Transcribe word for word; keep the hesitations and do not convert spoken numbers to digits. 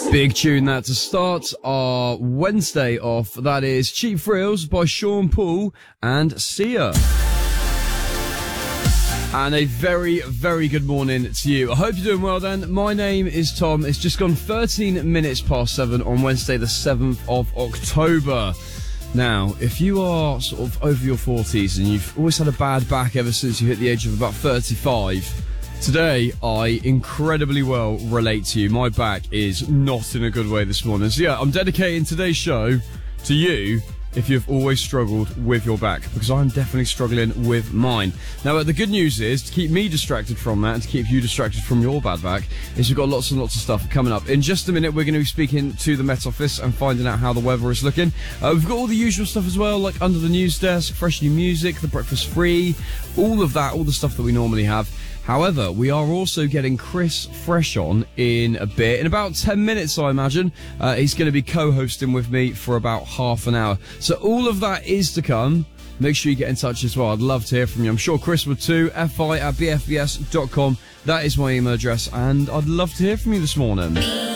Big tune that to start our Wednesday off. That is Cheap Thrills by Sean Paul and Sia. And a very, very good morning to you. I hope you're doing well then. My name is Tom. It's just gone thirteen minutes past seven on Wednesday the seventh of October. Now, if you are sort of over your forties and you've always had a bad back ever since you hit the age of about thirty-five, today I incredibly well relate to you. My back is not in a good way this morning. So yeah, I'm dedicating today's show to you if you've always struggled with your back, because I'm definitely struggling with mine. Now, the good news is, to keep me distracted from that and to keep you distracted from your bad back, is we've got lots and lots of stuff coming up. In just a minute, we're going to be speaking to the Met Office and finding out how the weather is looking. Uh, we've got all the usual stuff as well, like Under the News Desk, Fresh New Music, The Breakfast Free, all of that, all the stuff that we normally have. However, we are also getting Chris Fresh on in a bit. In about ten minutes, I imagine. Uh, he's going to be co-hosting with me for about half an hour. So all of that is to come. Make sure you get in touch as well. I'd love to hear from you. I'm sure Chris would too. fi at b f b s dot com. That is my email address, and I'd love to hear from you this morning.